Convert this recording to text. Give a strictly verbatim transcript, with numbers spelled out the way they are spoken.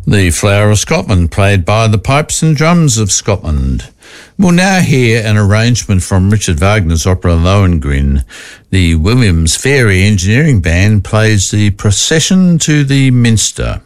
The Flower of Scotland, played by the Pipes and Drums of Scotland. We'll now hear an arrangement from Richard Wagner's opera Lohengrin. The Williams Fairy Engineering Band plays the Procession to the Minster.